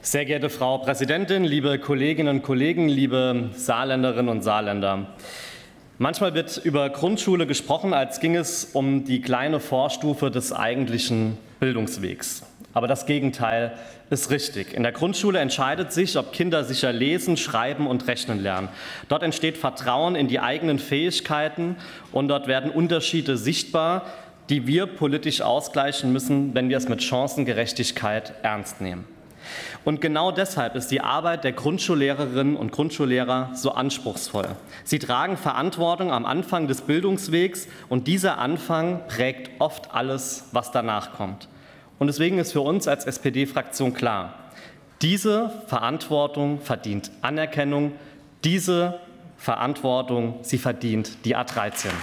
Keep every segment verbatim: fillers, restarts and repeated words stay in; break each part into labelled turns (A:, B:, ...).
A: Sehr geehrte Frau Präsidentin, liebe Kolleginnen und Kollegen, liebe Saarländerinnen und Saarländer. Manchmal wird über Grundschule gesprochen, als ging es um die kleine Vorstufe des eigentlichen Bildungswegs. Aber das Gegenteil ist richtig. In der Grundschule entscheidet sich, ob Kinder sicher lesen, schreiben und rechnen lernen. Dort entsteht Vertrauen in die eigenen Fähigkeiten und dort werden Unterschiede sichtbar, die wir politisch ausgleichen müssen, wenn wir es mit Chancengerechtigkeit ernst nehmen. Und genau deshalb ist die Arbeit der Grundschullehrerinnen und Grundschullehrer so anspruchsvoll. Sie tragen Verantwortung am Anfang des Bildungswegs und dieser Anfang prägt oft alles, was danach kommt. Und deswegen ist für uns als S P D-Fraktion klar, diese Verantwortung verdient Anerkennung, diese Verantwortung, sie verdient die A dreizehn.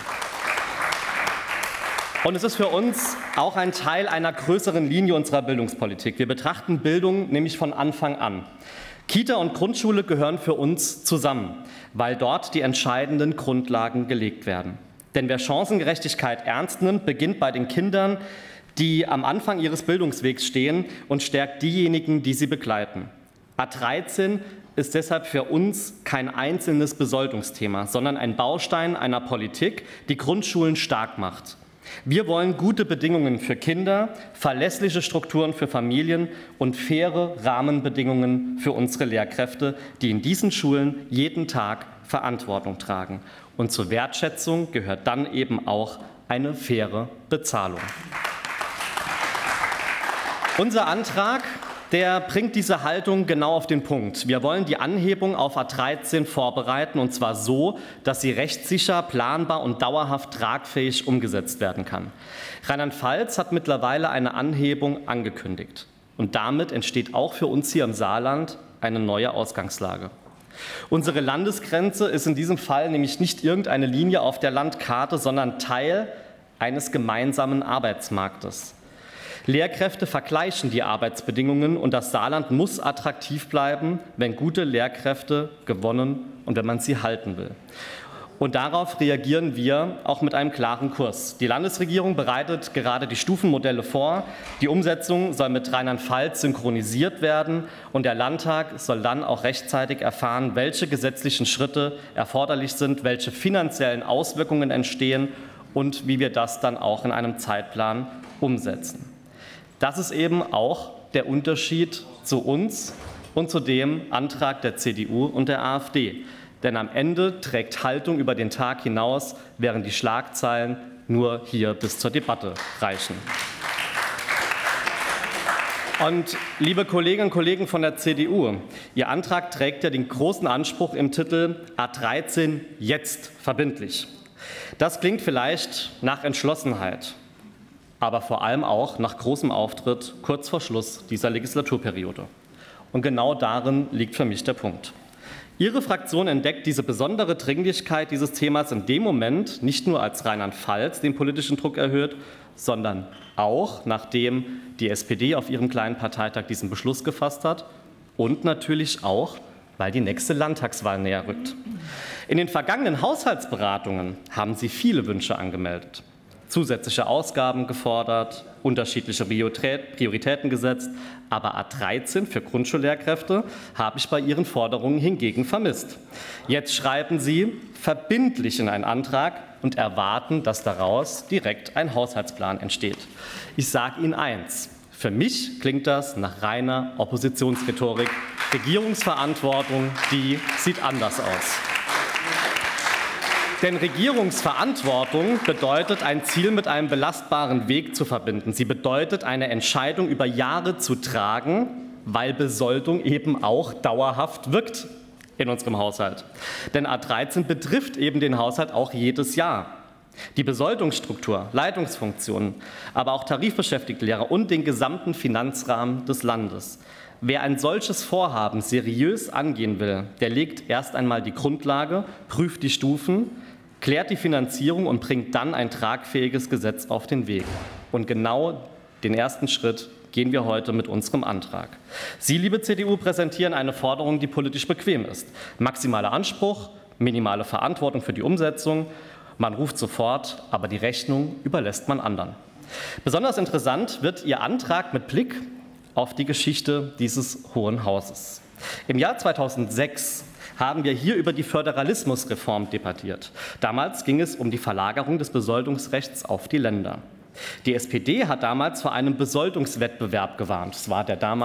A: Und es ist für uns auch ein Teil einer größeren Linie unserer Bildungspolitik. Wir betrachten Bildung nämlich von Anfang an. Kita und Grundschule gehören für uns zusammen, weil dort die entscheidenden Grundlagen gelegt werden. Denn wer Chancengerechtigkeit ernst nimmt, beginnt bei den Kindern, die am Anfang ihres Bildungswegs stehen, und stärkt diejenigen, die sie begleiten. A dreizehn ist deshalb für uns kein einzelnes Besoldungsthema, sondern ein Baustein einer Politik, die Grundschulen stark macht. Wir wollen gute Bedingungen für Kinder, verlässliche Strukturen für Familien und faire Rahmenbedingungen für unsere Lehrkräfte, die in diesen Schulen jeden Tag Verantwortung tragen. Und zur Wertschätzung gehört dann eben auch eine faire Bezahlung. Unser Antrag, der bringt diese Haltung genau auf den Punkt. Wir wollen die Anhebung auf A dreizehn vorbereiten, und zwar so, dass sie rechtssicher, planbar und dauerhaft tragfähig umgesetzt werden kann. Rheinland-Pfalz hat mittlerweile eine Anhebung angekündigt. Und damit entsteht auch für uns hier im Saarland eine neue Ausgangslage. Unsere Landesgrenze ist in diesem Fall nämlich nicht irgendeine Linie auf der Landkarte, sondern Teil eines gemeinsamen Arbeitsmarktes. Lehrkräfte vergleichen die Arbeitsbedingungen, und das Saarland muss attraktiv bleiben, wenn gute Lehrkräfte gewonnen und wenn man sie halten will. Und darauf reagieren wir auch mit einem klaren Kurs. Die Landesregierung bereitet gerade die Stufenmodelle vor. Die Umsetzung soll mit Rheinland-Pfalz synchronisiert werden, und der Landtag soll dann auch rechtzeitig erfahren, welche gesetzlichen Schritte erforderlich sind, welche finanziellen Auswirkungen entstehen und wie wir das dann auch in einem Zeitplan umsetzen. Das ist eben auch der Unterschied zu uns und zu dem Antrag der C D U und der AfD. Denn am Ende trägt Haltung über den Tag hinaus, während die Schlagzeilen nur hier bis zur Debatte reichen. Und liebe Kolleginnen und Kollegen von der C D U, Ihr Antrag trägt ja den großen Anspruch im Titel A dreizehn jetzt verbindlich. Das klingt vielleicht nach Entschlossenheit, aber vor allem auch nach großem Auftritt kurz vor Schluss dieser Legislaturperiode. Und genau darin liegt für mich der Punkt. Ihre Fraktion entdeckt diese besondere Dringlichkeit dieses Themas in dem Moment nicht nur, als Rheinland-Pfalz den politischen Druck erhöht, sondern auch, nachdem die S P D auf ihrem kleinen Parteitag diesen Beschluss gefasst hat, und natürlich auch, weil die nächste Landtagswahl näher rückt. In den vergangenen Haushaltsberatungen haben Sie viele Wünsche angemeldet. Zusätzliche Ausgaben gefordert, unterschiedliche Prioritäten gesetzt. Aber A dreizehn für Grundschullehrkräfte habe ich bei Ihren Forderungen hingegen vermisst. Jetzt schreiben Sie verbindlich in einen Antrag und erwarten, dass daraus direkt ein Haushaltsplan entsteht. Ich sage Ihnen eins, für mich klingt das nach reiner Oppositionsrhetorik. Regierungsverantwortung, die sieht anders aus. Denn Regierungsverantwortung bedeutet, ein Ziel mit einem belastbaren Weg zu verbinden. Sie bedeutet, eine Entscheidung über Jahre zu tragen, weil Besoldung eben auch dauerhaft wirkt in unserem Haushalt. Denn A dreizehn betrifft eben den Haushalt auch jedes Jahr. Die Besoldungsstruktur, Leitungsfunktionen, aber auch tarifbeschäftigte Lehrer und den gesamten Finanzrahmen des Landes. Wer ein solches Vorhaben seriös angehen will, der legt erst einmal die Grundlage, prüft die Stufen, klärt die Finanzierung und bringt dann ein tragfähiges Gesetz auf den Weg. Und genau den ersten Schritt gehen wir heute mit unserem Antrag. Sie, liebe C D U, präsentieren eine Forderung, die politisch bequem ist. Maximaler Anspruch, minimale Verantwortung für die Umsetzung. Man ruft sofort, aber die Rechnung überlässt man anderen. Besonders interessant wird Ihr Antrag mit Blick auf die Geschichte dieses Hohen Hauses. Im Jahr zweitausendsechs haben wir hier über die Föderalismusreform debattiert. Damals ging es um die Verlagerung des Besoldungsrechts auf die Länder. Die S P D hat damals vor einem Besoldungswettbewerb gewarnt. Es war der damalige